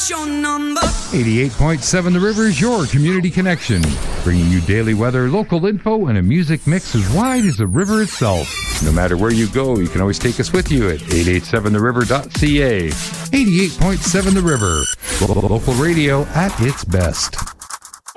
got your number. 88.7 The River is your community connection, bringing you daily weather, local info, and a music mix as wide as the river itself. No matter where you go, you can always take us with you at 887theriver.ca. 88.7 The River, local radio at its best.